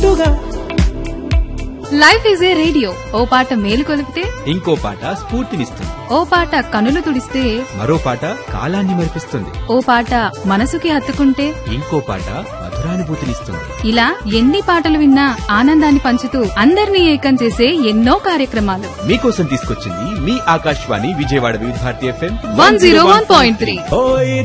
గుట్టుగా. Life is a radio, ఓ పాట మేలు కొలిపితే ఇంకో పాట స్ఫూర్తినిస్తుంది. ఓ పాట కనులు తుడిస్తే మరో పాట కాలాన్ని మరిపిస్తుంది. ఓ పాట మనసుకి హత్తుకుంటే ఇంకో పాట మధురానుభూతినిస్తుంది. ఇలా ఎన్ని పాటలు విన్నా ఆనందాన్ని పంచుతూ అందరినీ ఏకం చేసే ఎన్నో కార్యక్రమాలు మీకోసం తీసుకొచ్చింది మీ ఆకాశవాణి విజయవాడ వివిధ భారతి FM 101.3. ఓయ్